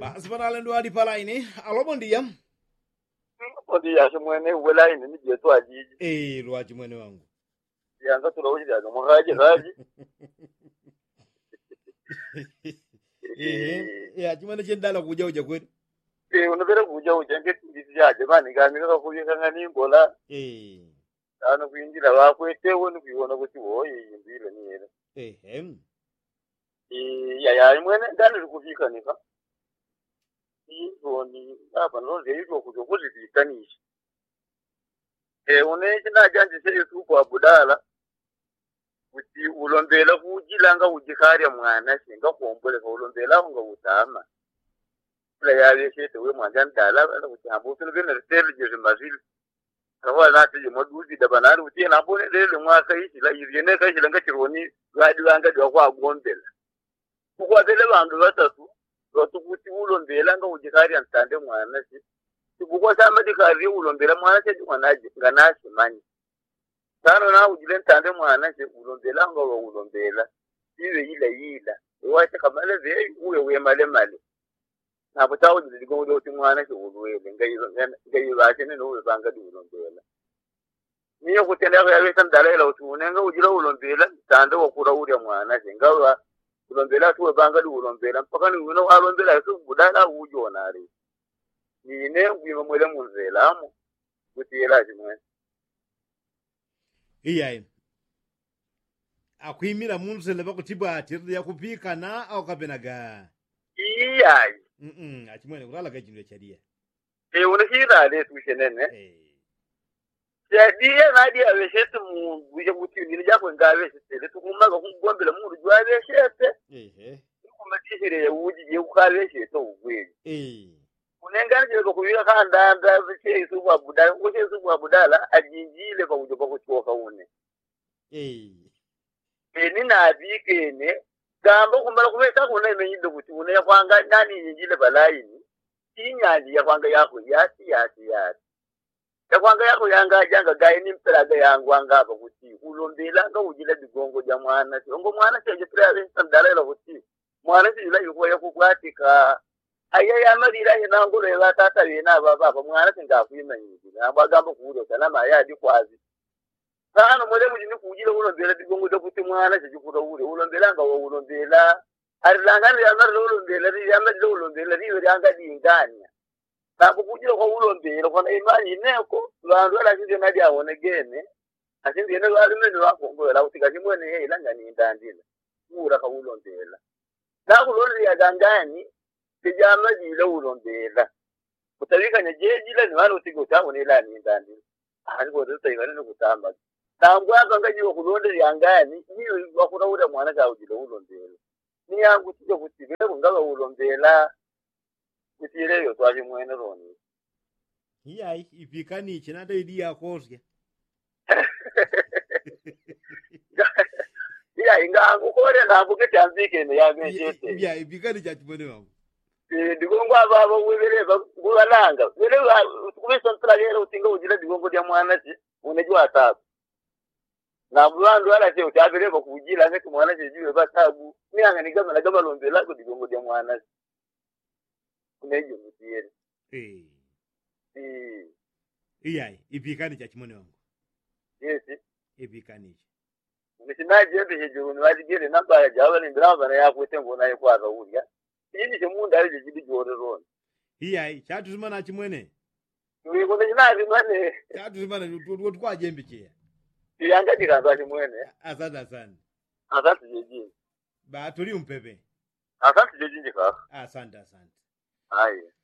Basi panale ndo hadi palaini. Alo bondia. Bondia chimwene welaini ni jetu ajiji. Lwachi mwene wangu. Yanga tulawuja no muhaje haji. Chimwene chendala kuja uja kweli. Unabera kuja uja ngeti yaje bani gamira kuyeka ngani mbola. Ano kuinjira bakwetewe nukubona kuti woye yimbire niyera. Ya mwene ndani kufika nika. Ni hapa ndo ndio kuzipitanisha. Uneje najanje seri tuko abudala kuti ulombela kujilanga ujikharya mwana singa kuombole ko ulombela nga utama la yawe shete we mwana ndala ala kuti ambo tino bene retele je mazil kawa nati je moduzi da banali kuti na bone lele mwaka ishi la yirene ka shilanga kironi gadi wanga dwa kwa gombela kwa bele bandu batatu rotukuti ulombela nga ujikharya ntande mwana si kuko sama dikari ulombela mwana se mwana nganashi mani tano na ujile ntande mwana se ulombela ngo ulombela iwe ila wacha kamale ve uwe male na butawo digo do ti mwana se ulwele ngai bache ne no banga di ulombela niyo kutenda ya wesa ndala utunenga ujile ulombela tande wakura uri mwana se ngawa ulombela tuwe banga di ulombela mpaka ni uno alombela su budala ujonari nine ngwima mwele munzelamu kutiyela chimwe akwimira munzela bakutibwa ati ya kupika na au kapenaga achimwene kulala kachinwe chadia unashira ale tushenene chadia nadi aveshete muje kuti ndine jako ngaveshete tukumaga kungombela mundu jwaveshete kumatishire uji je ukaveshete ugweli unenganje kokubira kandanda bichesu bwa budala uchesu bwa budala ajinjile kwa ujoba kuchoka une nina abikene gamba kumbala kubeta kuna imenyido kuti une yakwanga nani injile balaini tinyanji yakwanga yako yati yakwanga yako yanga janga gaini mpelaga yangu angaba kuti ulombela nga ujile digongo ja mwana ongo mwana chenje pera sandala kuti mwana sila yuko yakukwatika ayaya marira ina ngore la tata bina baba mwana tinga kwima nyingi abagamba kuudo salama yadi kwazi sana mole mujini kujile ulombela digongo do kuti mwana chikuda ure ulombela nga ulombela arilanga ya mar ulombela ya mar ulombela ri yanga dinganya sabu kujile ko ulombela kona imani neko bantu ala kije nadi awone gene asindi ene wali mene wako ngola utika chimwene ilanga ni ndandila mura ka ulombela na kulori ya gangani kijama jile ulombela kutabika nyejejile ni wale utigo tawo ni la ni ndandi ari ko rutsa ibane no kutamba nangwa kangaji okulonde yangani niyo bakura ura mwana ka ujile ulombela ni yangu tije kutibe ngaba ulombela kutire yo twaje mwene roni ipikani chinada idia kosya inga ngukore nabo ketanzike ne yamejete ipikani cha chimwene wangu digongo ababa webereba kubalanga wele kubisa ntragera utinga ujira digongo dia mwana chi unejwa atabu na bwandu ala che utabereba kujira ngati mwana che jiwe batabu nianga nigama na gama lombela ko digongo dia mwana unejo mutiere ipikani cha chimwene wangu ipikani nisinaje mbe jejo ni wadigere namba ya jawa ni ndrava na yako tengo na yako azauria ini chemunda ali jidi jore ron chatu zimana chimwene ngo ndinazi mane chatu zimana tu kwa jembe chia yanga dikaza chimwene asante jeji ba tuli umpepe asante jeji ndika asante aye